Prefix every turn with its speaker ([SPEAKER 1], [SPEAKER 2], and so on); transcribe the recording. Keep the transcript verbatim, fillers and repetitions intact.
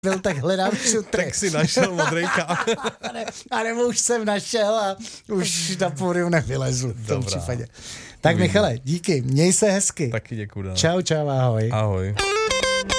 [SPEAKER 1] byl, tak hledám šutry.
[SPEAKER 2] Tak si našel modrejka.
[SPEAKER 1] a, ne, a nebo už jsem našel a už na pódium nevylezu v tom
[SPEAKER 2] Dobrá.
[SPEAKER 1] případě. Tak Michale, díky, měj se hezky.
[SPEAKER 2] Taky děkuju.
[SPEAKER 1] Čau, čau, ahoj.
[SPEAKER 2] Ahoj.